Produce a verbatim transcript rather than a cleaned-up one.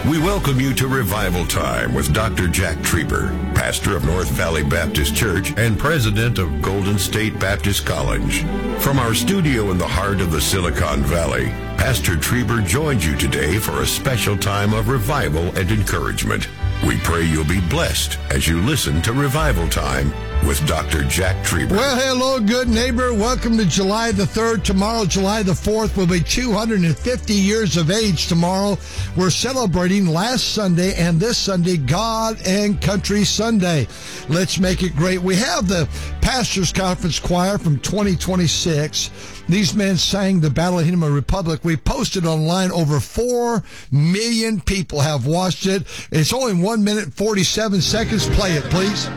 We welcome you to Revival Time with Doctor Jack Trieber, pastor of North Valley Baptist Church and president of Golden State Baptist College. From our studio in the heart of the Silicon Valley, Pastor Trieber joins you today for a special time of revival and encouragement. We pray you'll be blessed as you listen to Revival Time with Doctor Jack Trieber. Well, hello, good neighbor. Welcome to July the third. Tomorrow, July the fourth, will be two hundred fifty years of age tomorrow. We're celebrating last Sunday and this Sunday, God and Country Sunday. Let's make it great. We have the Pastors Conference Choir from twenty twenty-six. These men sang the Battle Hymn of Republic. We posted online. Over four million people have watched it. It's only one minute, forty-seven seconds. Play it, please.